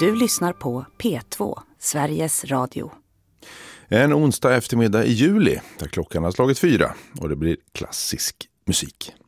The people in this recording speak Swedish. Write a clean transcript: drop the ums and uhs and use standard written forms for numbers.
Du lyssnar på P2, Sveriges Radio. En onsdag eftermiddag i juli där klockan har slagit 4 och det blir klassisk musik.